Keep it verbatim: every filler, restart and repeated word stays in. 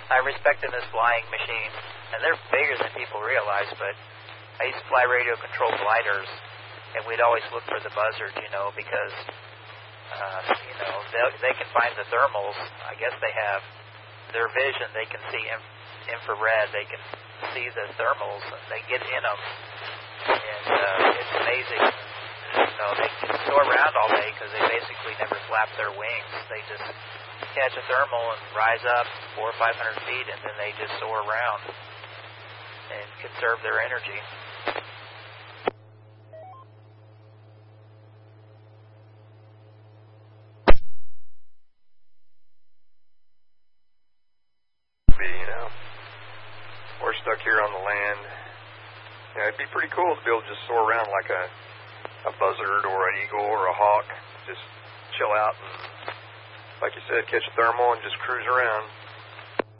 I respect them as flying machines, and they're bigger than people realize, but I used to fly radio-controlled gliders, and we'd always look for the buzzard, you know, because, uh, you know, they, they can find the thermals. I guess they have their vision. They can see inf- infrared. They can see the thermals. They get in them, and uh, it's amazing. You know, they can soar around all day because they basically never flap their wings. They just catch a thermal and rise up four or five hundred feet, and then they just soar around and conserve their energy. You know, we're stuck here on the land. You know, it'd be pretty cool to be able to just soar around like a a buzzard or an eagle or a hawk. Just chill out and, like you said, catch a thermal and just cruise around.